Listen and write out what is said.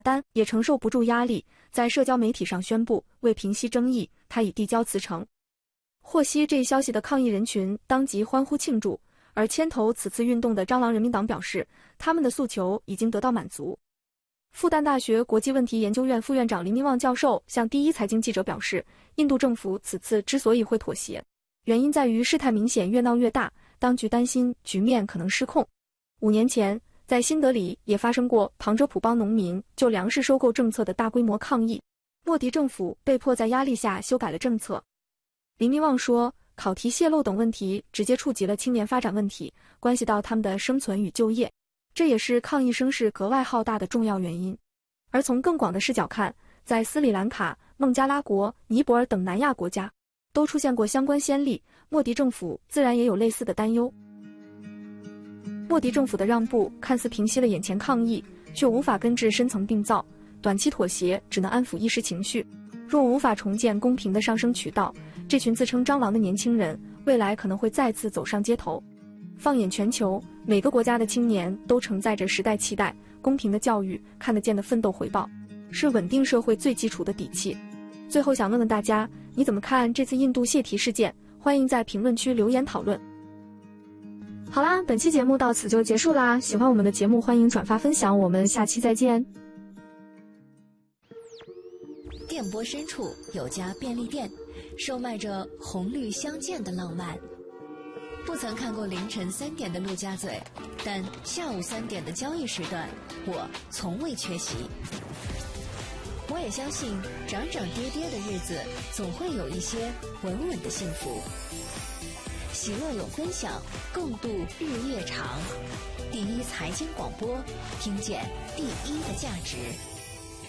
丹也承受不住压力，在社交媒体上宣布，为平息争议，他已递交辞呈。获悉这一消息的抗议人群当即欢呼庆祝，而牵头此次运动的蟑螂人民党表示，他们的诉求已经得到满足。复旦大学国际问题研究院副院长林明旺教授向第一财经记者表示，印度政府此次之所以会妥协，原因在于事态明显越闹越大，当局担心局面可能失控。5年前，在新德里也发生过旁遮普邦农民就粮食收购政策的大规模抗议，莫迪政府被迫在压力下修改了政策。林明旺说，考题泄露等问题直接触及了青年发展问题，关系到他们的生存与就业，这也是抗议声势格外浩大的重要原因。而从更广的视角看，在斯里兰卡、孟加拉国、尼泊尔等南亚国家都出现过相关先例，莫迪政府自然也有类似的担忧。莫迪政府的让步看似平息了眼前抗议，却无法根治深层病灶，短期妥协只能安抚一时情绪，若无法重建公平的上升渠道，这群自称蟑螂的年轻人未来可能会再次走上街头。放眼全球，每个国家的青年都承载着时代期待，公平的教育、看得见的奋斗回报，是稳定社会最基础的底气。最后想问问大家，你怎么看这次印度泄题事件？欢迎在评论区留言讨论。好啦，本期节目到此就结束啦，喜欢我们的节目欢迎转发分享，我们下期再见。 电波深处有家便利店，售卖着红绿相间的浪漫。不曾看过凌晨3点的陆家嘴，但下午3点的交易时段，我从未缺席。我也相信，涨涨跌跌的日子，总会有一些稳稳的幸福。喜乐有分享，共度日夜长。第一财经广播，听见第一的价值。